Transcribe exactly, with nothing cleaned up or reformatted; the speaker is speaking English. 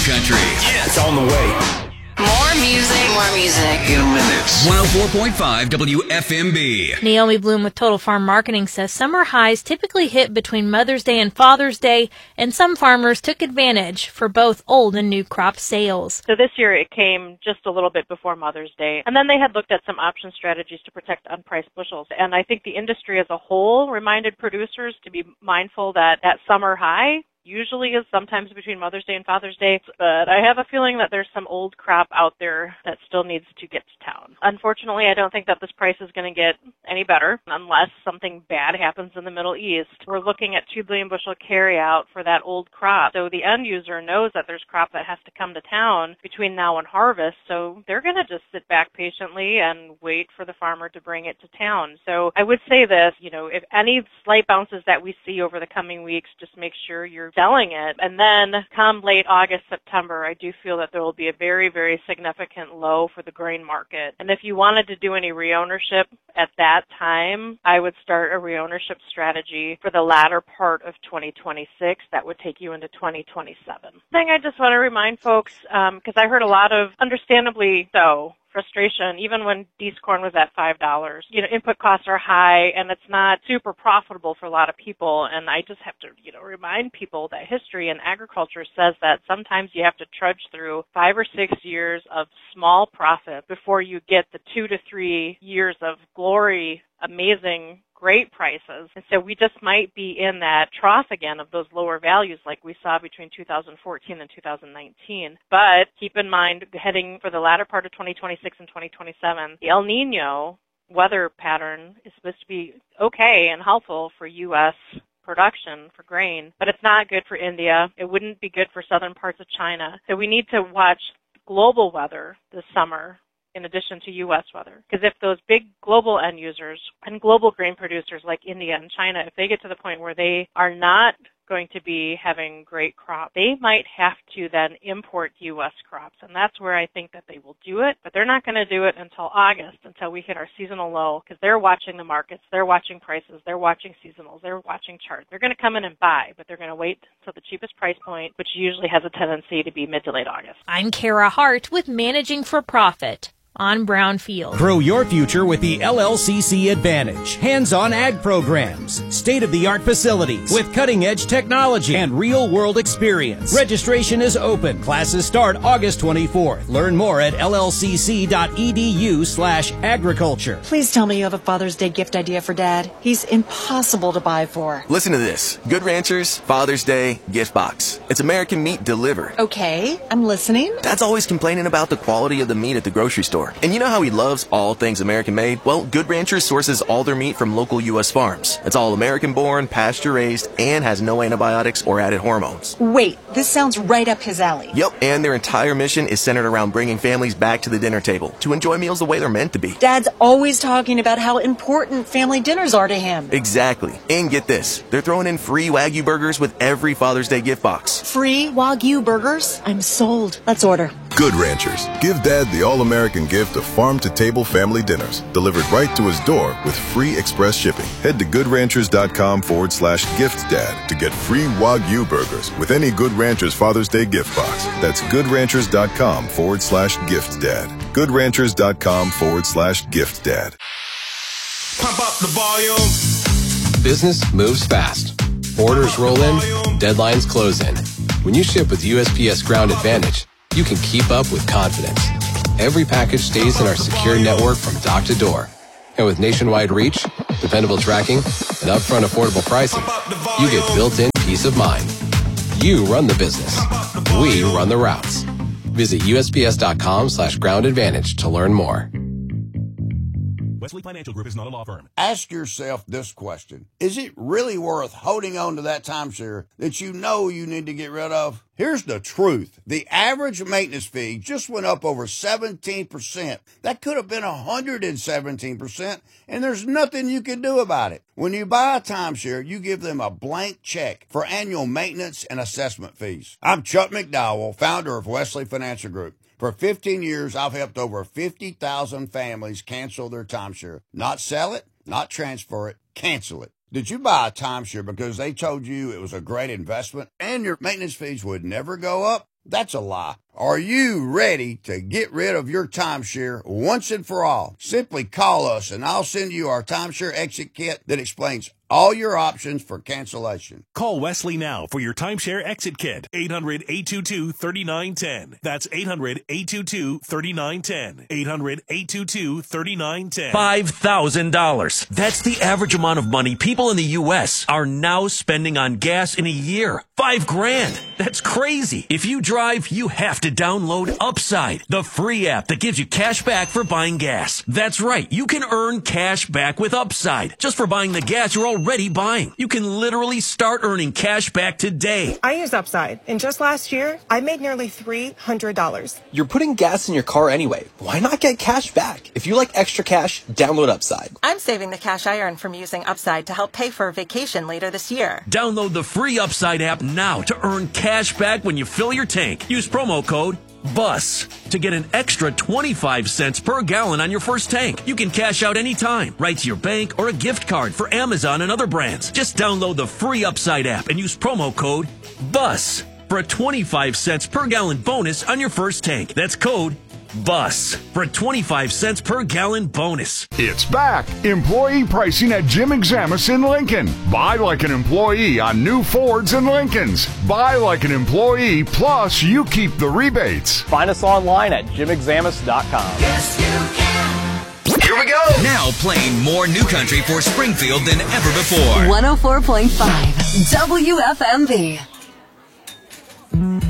country. Yeah, it's on the way. More music. More music. In minutes. one oh four point five W F M B. Naomi Bloom with Total Farm Marketing says summer highs typically hit between Mother's Day and Father's Day, and some farmers took advantage for both old and new crop sales. So this year it came just a little bit before Mother's Day, and then they had looked at some option strategies to protect unpriced bushels. And I think the industry as a whole reminded producers to be mindful that that summer high usually is sometimes between Mother's Day and Father's Day, but I have a feeling that there's some old crop out there that still needs to get to town. Unfortunately, I don't think that this price is going to get any better unless something bad happens in the Middle East. We're looking at two billion bushel carryout for that old crop, so the end user knows that there's crop that has to come to town between now and harvest, so they're going to just sit back patiently and wait for the farmer to bring it to town. So I would say this, you know, if any slight bounces that we see over the coming weeks, just make sure you're selling it. And then come late August, September, I do feel that there will be a very, very significant low for the grain market. And if you wanted to do any reownership at that time, I would start a reownership strategy for the latter part of twenty twenty-six that would take you into twenty twenty-seven. Thing I just want to remind folks, um, because I heard a lot of, understandably so, frustration, even when Dees corn was at five dollars. You know, input costs are high, and it's not super profitable for a lot of people. And I just have to, you know, remind people that history in agriculture says that sometimes you have to trudge through five or six years of small profit before you get the two to three years of glory, amazing, great prices. And so we just might be in that trough again of those lower values like we saw between two thousand fourteen and two thousand nineteen. But keep in mind, heading for the latter part of twenty twenty-six and twenty twenty-seven, the El Nino weather pattern is supposed to be okay and helpful for U S production for grain, but it's not good for India. It wouldn't be good for southern parts of China. So we need to watch global weather this summer in addition to U S weather. Because if those big global end users and global grain producers like India and China, if they get to the point where they are not going to be having great crop, they might have to then import U S crops. And that's where I think that they will do it, but they're not going to do it until August, until we hit our seasonal low, because they're watching the markets, they're watching prices, they're watching seasonals, they're watching charts. They're going to come in and buy, but they're going to wait until the cheapest price point, which usually has a tendency to be mid to late August. I'm Kara Hart with Managing for Profit on Brownfield. Grow your future with the L L C C Advantage. Hands-on ag programs, state-of-the-art facilities with cutting-edge technology and real-world experience. Registration is open. Classes start August twenty-fourth. Learn more at llcc.edu slash agriculture. Please tell me you have a Father's Day gift idea for Dad. He's impossible to buy for. Listen to this. Good Ranchers, Father's Day, gift box. It's American meat delivered. Okay, I'm listening. Dad's always complaining about the quality of the meat at the grocery store. And you know how he loves all things American-made? Well, Good Ranchers sources all their meat from local U S farms. It's all American-born, pasture-raised, and has no antibiotics or added hormones. Wait, this sounds right up his alley. Yep, and their entire mission is centered around bringing families back to the dinner table to enjoy meals the way they're meant to be. Dad's always talking about how important family dinners are to him. Exactly. And get this, they're throwing in free Wagyu burgers with every Father's Day gift box. Free Wagyu burgers? I'm sold. Let's order. Good Ranchers. Give Dad the all-American gift of farm-to-table family dinners delivered right to his door with free express shipping. Head to goodranchers.com forward slash gift dad to get free Wagyu burgers with any Good Ranchers Father's Day gift box. That's goodranchers.com forward slash gift dad. goodranchers.com forward slash gift dad. Pump up the volume. Business moves fast. Orders roll in, deadlines close in. When you ship with U S P S Ground Advantage, you can keep up with confidence. Every package stays in our secure network from dock to door. And with nationwide reach, dependable tracking, and upfront affordable pricing, you get built-in peace of mind. You run the business. We run the routes. Visit usps.com slash ground advantage to learn more. Wesley Financial Group is not a law firm. Ask yourself this question. Is it really worth holding on to that timeshare that you know you need to get rid of? Here's the truth. The average maintenance fee just went up over seventeen percent. That could have been one hundred seventeen percent, and there's nothing you can do about it. When you buy a timeshare, you give them a blank check for annual maintenance and assessment fees. I'm Chuck McDowell, founder of Wesley Financial Group. For fifteen years, I've helped over fifty thousand families cancel their timeshare. Not sell it, not transfer it, cancel it. Did you buy a timeshare because they told you it was a great investment and your maintenance fees would never go up? That's a lie. Are you ready to get rid of your timeshare once and for all? Simply call us and I'll send you our timeshare exit kit that explains all your options for cancellation. Call Wesley now for your timeshare exit kit. eight hundred, eight two two, three nine one zero. That's eight hundred, eight two two, three nine one zero. eight hundred, eight two two, three nine one zero. five thousand dollars. That's the average amount of money people in the U S are now spending on gas in a year. Five grand. That's crazy. If you drive, you have to download Upside, the free app that gives you cash back for buying gas. That's right. You can earn cash back with Upside just for buying the gas you're already buying. You can literally start earning cash back today. I use Upside, and just last year, I made nearly three hundred dollars. You're putting gas in your car anyway. Why not get cash back? If you like extra cash, download Upside. I'm saving the cash I earn from using Upside to help pay for a vacation later this year. Download the free Upside app now to earn cash back when you fill your tank. Use promo code BUS to get an extra twenty-five cents per gallon on your first tank. You can cash out anytime, right to your bank or a gift card for Amazon and other brands. Just download the free Upside app and use promo code BUS for a twenty-five cents per gallon bonus on your first tank. That's code BUS for a twenty-five cents per gallon bonus. It's back. Employee pricing at Jim Examus in Lincoln. Buy like an employee on new Fords and Lincolns. Buy like an employee, plus you keep the rebates. Find us online at jim examus dot com. Yes, you can. Here we go. Now playing more new country for Springfield than ever before. one oh four point five W F M B.